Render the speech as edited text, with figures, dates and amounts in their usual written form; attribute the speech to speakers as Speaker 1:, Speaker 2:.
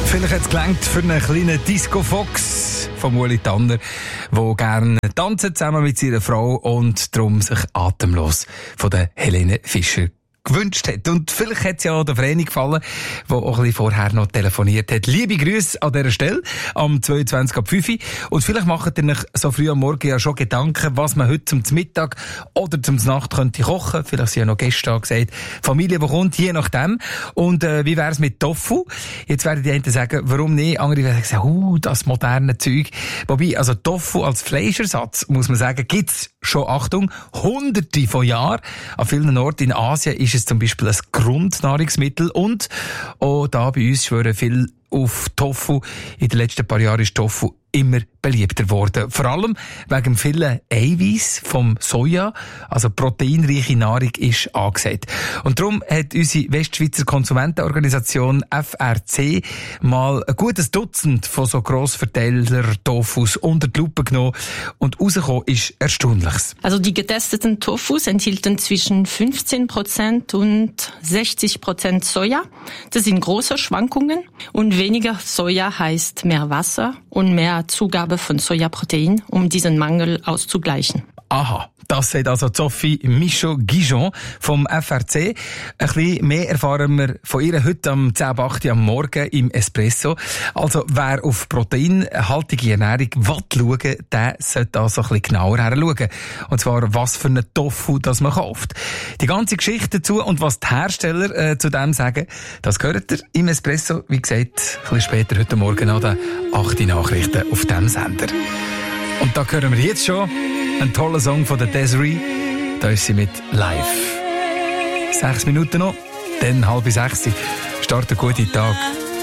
Speaker 1: Vielleicht hat es gelangt für einen kleinen Disco-Fox von Ueli Tanner, der gerne tanzt zusammen mit seiner Frau und darum sich atemlos von der Helene Fischer gewünscht hat. Und vielleicht hat es ja auch der Vreni gefallen, der auch ein bisschen vorher noch telefoniert hat. Liebe Grüße an dieser Stelle am 22.05 Und vielleicht macht ihr euch so früh am Morgen ja schon Gedanken, was man heute zum Mittag oder zum Nacht könnte kochen. Vielleicht sind ja noch Gäste angesagt. Familie, die kommt, je nachdem. Und wie wäre es mit Tofu? Jetzt werden die einen sagen, warum nicht? Andere werden sagen, das moderne Zeug. Wobei, also Tofu als Fleischersatz, muss man sagen, gibt's schon, Achtung, hunderte von Jahren. An vielen Orten in Asien ist es zum Beispiel ein Grundnahrungsmittel und auch da bei uns schwören viele auf Tofu. In den letzten paar Jahren ist Tofu immer beliebter geworden. Vor allem wegen dem vielen Eiweiß vom Soja, also proteinreiche Nahrung ist angesagt. Und darum hat unsere Westschweizer Konsumentenorganisation FRC mal ein gutes Dutzend von so Grossverteiler-Tofus unter die Lupe genommen und rausgekommen ist Erstaunliches.
Speaker 2: Also die getesteten Tofus enthielten zwischen 15% und 60% Soja. Das sind große Schwankungen und weniger Soja heißt mehr Wasser und mehr Zugabe von Sojaprotein, um diesen Mangel auszugleichen.
Speaker 1: Aha, das sagt also Sophie Michaud-Guijon vom FRC. Ein bisschen mehr erfahren wir von ihr heute am 10.08 am Morgen im Espresso. Also wer auf proteinhaltige Ernährung schauen will, der sollte also ein bisschen genauer hinschauen. Und zwar, was für einen Tofu das man kauft. Die ganze Geschichte dazu und was die Hersteller zu dem sagen, das hört ihr im Espresso, wie gesagt, ein bisschen später heute Morgen an den 8 Nachrichten auf diesem Sender. Und da hören wir jetzt schon einen tollen Song von der Desiree. Da ist sie mit Live. 6 Minuten noch, dann 5:30. Start einen guten Tag.